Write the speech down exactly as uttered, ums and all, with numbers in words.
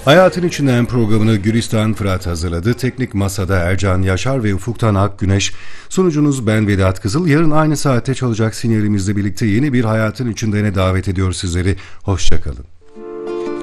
Hayatın İçinden programını Gülistan Fırat hazırladı. Teknik Masada Ercan Yaşar ve Ufuktan Akgüneş. Sunucunuz ben Vedat Kızıl. Yarın aynı saatte çalacak sinyalimizle birlikte yeni bir Hayatın İçinden'e davet ediyor sizleri. Hoşça kalın.